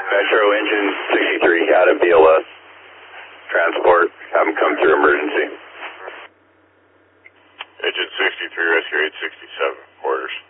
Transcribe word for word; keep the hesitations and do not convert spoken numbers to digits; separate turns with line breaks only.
Metro Engine sixty-three out of B L S. Transport, have them come through emergency.
Engine sixty-three, Rescue eight sixty-seven, quarters.